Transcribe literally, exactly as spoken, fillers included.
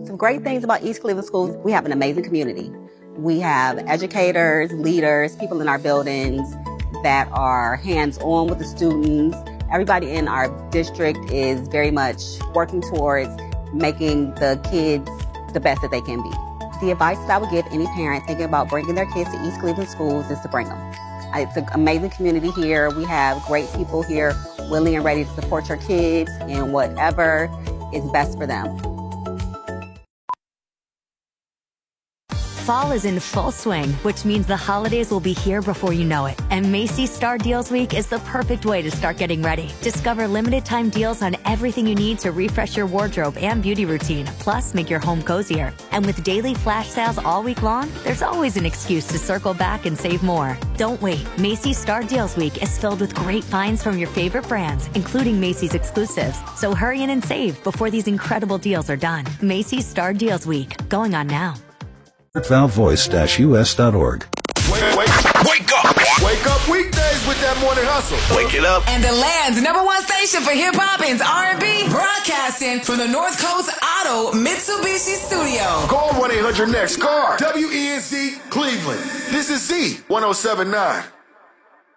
The great things about East Cleveland Schools, we have an amazing community. We have educators, leaders, people in our buildings that are hands-on with the students. Everybody in our district is very much working towards making the kids the best that they can be. The advice that I would give any parent thinking about bringing their kids to East Cleveland Schools is to bring them. It's an amazing community here. We have great people here willing and ready to support your kids in whatever is best for them. Fall is in full swing, which means the holidays will be here before you know it. And Macy's Star Deals Week is the perfect way to start getting ready. Discover limited time deals on everything you need to refresh your wardrobe and beauty routine, plus make your home cozier. And with daily flash sales all week long, there's always an excuse to circle back and save more. Don't wait. Macy's Star Deals Week is filled with great finds from your favorite brands, including Macy's exclusives. So hurry in and save before these incredible deals are done. Macy's Star Deals Week, going on now. val voice dash u s dot org. Wake, wake, wake up! Wake up weekdays with that morning hustle. Wake it up. And the land's number one station for hip hop and R and B, broadcasting from the North Coast Auto Mitsubishi Studio. Call one eight hundred next car. W E N Z Cleveland. This is Z one oh seven nine.